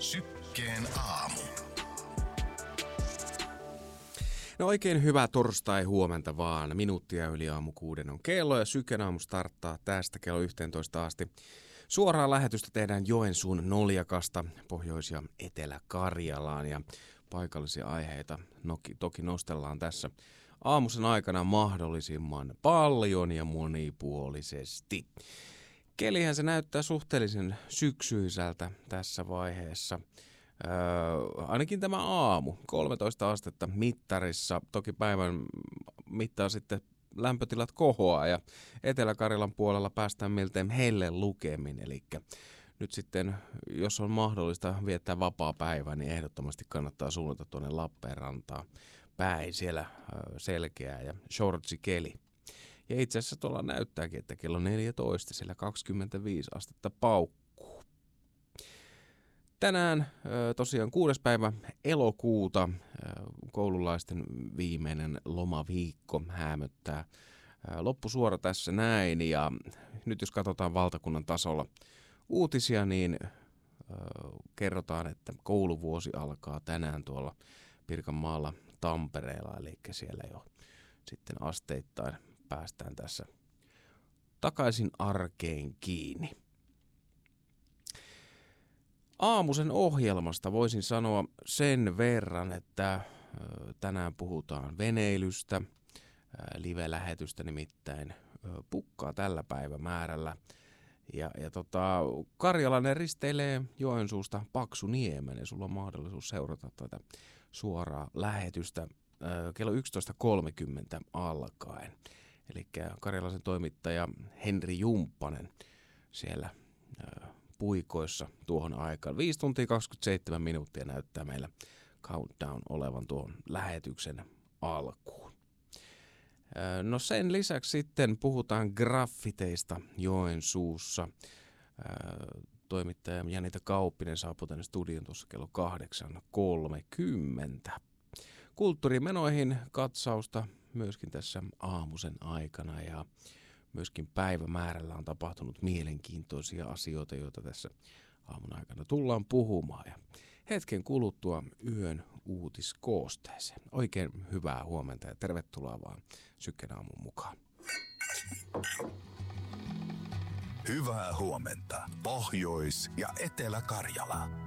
Sykkeen aamu. No oikein hyvää torstai-huomenta vaan. Minuuttia yli aamu 6 on kello ja Sykkeen aamu starttaa tästä kello 11 asti. Suoraa lähetystä tehdään Joensuun Noljakasta Pohjois- ja Etelä-Karjalaan ja paikallisia aiheita toki nostellaan tässä aamusen aikana mahdollisimman paljon ja monipuolisesti. Kelihän se näyttää suhteellisen syksyisältä tässä vaiheessa. Ainakin tämä aamu, 13 astetta mittarissa. Toki päivän mittaan sitten lämpötilat kohoaa ja Etelä-Karjalan puolella päästään miltei helle lukemin. Eli nyt sitten, jos on mahdollista viettää vapaa päivä, niin ehdottomasti kannattaa suunnata tuonne Lappeenrantaan päin. Siellä selkeää ja shortsikeli. Ja itse asiassa tuolla näyttääkin, että kello 14, siellä 25 astetta paukkuu. Tänään tosiaan 6. päivä elokuuta, koululaisten viimeinen lomaviikko häämöttää. Loppusuora tässä näin ja nyt jos katsotaan valtakunnan tasolla uutisia, niin kerrotaan, että kouluvuosi alkaa tänään tuolla Pirkanmaalla Tampereella, eli siellä jo sitten asteittain päästään tässä takaisin arkeen kiinni. Aamusen ohjelmasta voisin sanoa sen verran, että tänään puhutaan veneilystä, live-lähetystä nimittäin pukkaa tällä päivämäärällä. Ja Karjalainen risteilee Joensuusta Paksuniemen ja sulla on mahdollisuus seurata tätä suoraa lähetystä kello 11.30 alkaen. Eli Karjalaisen toimittaja Henri Jumppanen siellä puikoissa tuohon aikaan. 5 tuntia 27 minuuttia näyttää meillä countdown olevan tuon lähetyksen alkuun. No sen lisäksi sitten puhutaan graffiteista Joensuussa. Toimittaja Janita Kauppinen saapui tänne studion tuossa kello 8.30. Kulttuurimenoihin katsausta myöskin tässä aamusen aikana ja myöskin päivämäärällä on tapahtunut mielenkiintoisia asioita, joita tässä aamun aikana tullaan puhumaan. Ja hetken kuluttua yön uutiskoosteeseen. Oikein hyvää huomenta ja tervetuloa vaan Sykkeen aamun mukaan. Hyvää huomenta Pohjois- ja Etelä-Karjala.